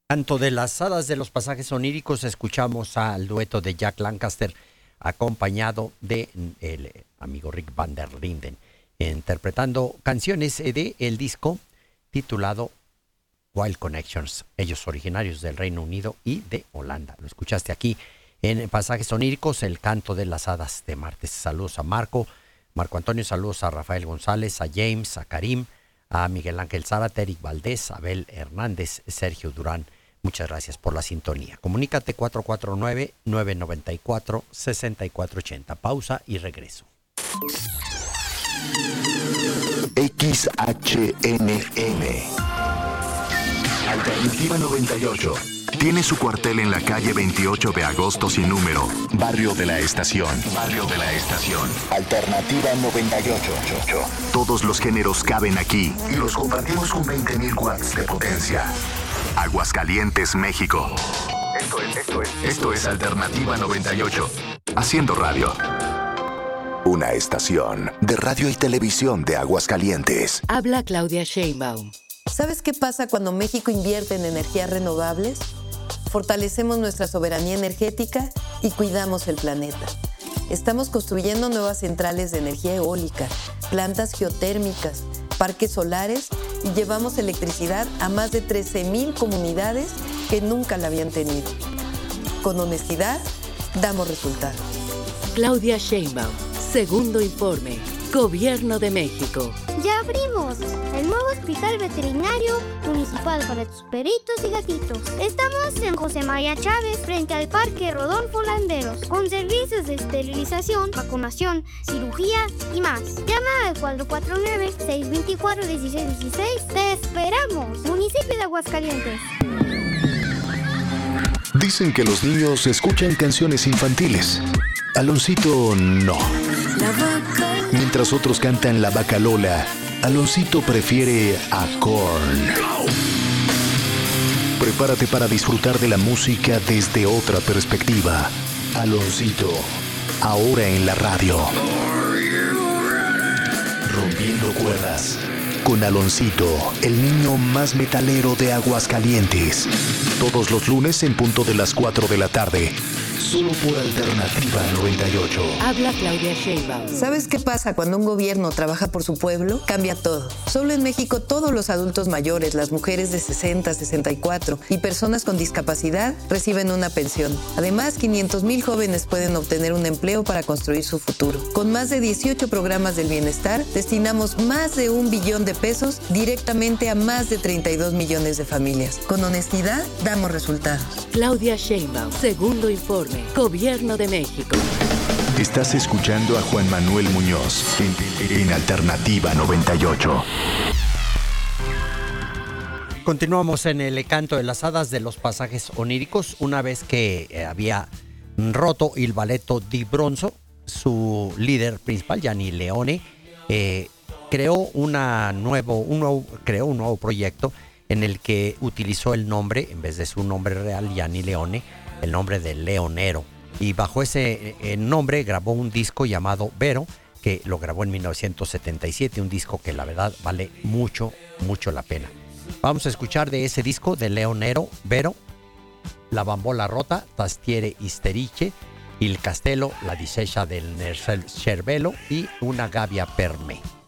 Canto de las hadas de los pasajes oníricos, escuchamos al dueto de Jack Lancaster acompañado de el amigo Rick Van der Linden, interpretando canciones de el disco titulado Wild Connections, ellos originarios del Reino Unido y de Holanda. Lo escuchaste aquí en Pasajes Oníricos, el canto de las hadas de martes. Saludos a Marco Antonio, saludos a Rafael González, a James, a Karim, a Miguel Ángel Zárate, Eric Valdés, Abel Hernández, Sergio Durán. Muchas gracias por la sintonía. Comunícate 449-994-6480. Pausa y regreso. XHNN Alternativa 98 tiene su cuartel en la calle 28 de agosto sin número, Barrio de la Estación. Alternativa 98. Todos los géneros caben aquí y los compartimos con 20.000 watts de potencia. Aguascalientes, México. Esto es Alternativa 98. Haciendo radio. Una estación de radio y televisión de Aguascalientes. Habla Claudia Sheinbaum. ¿Sabes qué pasa cuando México invierte en energías renovables? Fortalecemos nuestra soberanía energética y cuidamos el planeta. Estamos construyendo nuevas centrales de energía eólica, plantas geotérmicas, parques solares y llevamos electricidad a más de 13,000 comunidades que nunca la habían tenido. Con honestidad, damos resultados. Claudia Sheinbaum, segundo informe, Gobierno de México. ¡Ya abrimos! El nuevo hospital veterinario municipal para tus perritos y gatitos. Estamos en José María Chávez, frente al Parque Rodolfo Landeros, con servicios de esterilización, vacunación, cirugía y más. Llama al 449-624-1616. ¡Te esperamos! Municipio de Aguascalientes. Dicen que los niños escuchan canciones infantiles. Aloncito no. Mientras otros cantan La Vaca Lola, Aloncito prefiere a Korn. Prepárate para disfrutar de la música desde otra perspectiva. Aloncito, ahora en la radio. Rompiendo cuerdas. Con Aloncito, el niño más metalero de Aguascalientes. Todos los lunes en punto de las 4 de la tarde. Solo por Alternativa 98. Habla Claudia Sheinbaum. ¿Sabes qué pasa cuando un gobierno trabaja por su pueblo? Cambia todo. Solo en México todos los adultos mayores, las mujeres de 60, 64 y personas con discapacidad reciben una pensión. Además, 500,000 jóvenes pueden obtener un empleo para construir su futuro. Con más de 18 programas del bienestar, destinamos más de 1 billón de pesos directamente a más de 32 millones de familias. Con honestidad, damos resultados. Claudia Sheinbaum, segundo informe, Gobierno de México. Estás escuchando a Juan Manuel Muñoz en Alternativa 98. Continuamos en el canto de las hadas de los pasajes oníricos. Una vez que había roto il balletto di Bronzo, su líder principal, Gianni Leone, creó un nuevo proyecto en el que utilizó el nombre, en vez de su nombre real, Gianni Leone, el nombre de Leonero. Y bajo ese nombre grabó un disco llamado Vero, que lo grabó en 1977, un disco que la verdad vale mucho, mucho la pena. Vamos a escuchar de ese disco de Leonero, Vero, La bambola rota, Tastiere isterice, Il castello, La discesa del cervello y Una gabbia per me.